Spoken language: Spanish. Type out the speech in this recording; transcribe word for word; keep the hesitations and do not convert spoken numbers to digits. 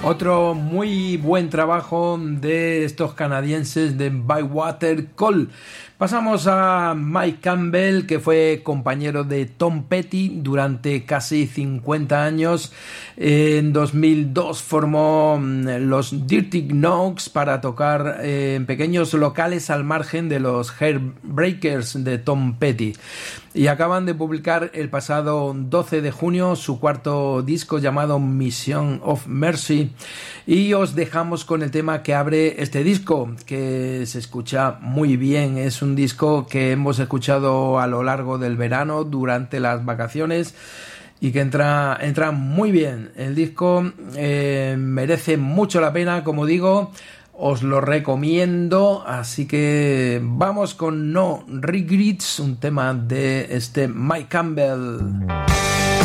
Otro muy buen trabajo de estos canadienses de Bywater Call. Pasamos a Mike Campbell, que fue compañero de Tom Petty durante casi cincuenta años. En dos mil dos formó los Dirty Knocks para tocar en pequeños locales al margen de los Heartbreakers de Tom Petty. Y acaban de publicar el pasado doce de junio su cuarto disco llamado Mission of Mercy, y os dejamos con el tema que abre este disco, que se escucha muy bien. Es un disco que hemos escuchado a lo largo del verano durante las vacaciones y que entra, entra muy bien. El disco eh, merece mucho la pena, como digo. Os lo recomiendo, así que vamos con No Regrets, un tema de este Mike Campbell.